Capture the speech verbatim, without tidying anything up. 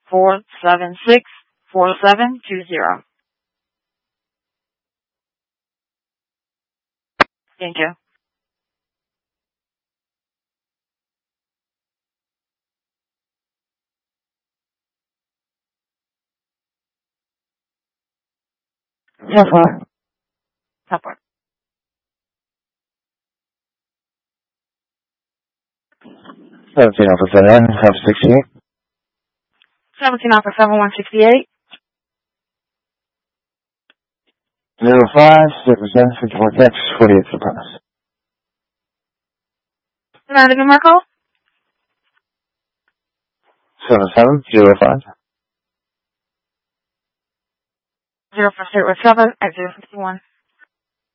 four seven six, four seven two zero. Thank you. How far? How far? seventeen Alpha seven, half sixty-eight. seventeen Alpha seven one sixty-eight. Zero five, six seven, fifty-four Texas, forty-eight Sopranos. Nine of Marco? Seven seven, zero five. Zero four zero seven at zero fifty one.